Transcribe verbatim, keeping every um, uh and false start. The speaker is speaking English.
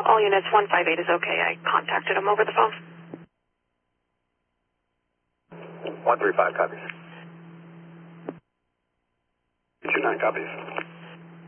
All units, one five eight is okay. I contacted him over the phone. one three five copies. two nine copies.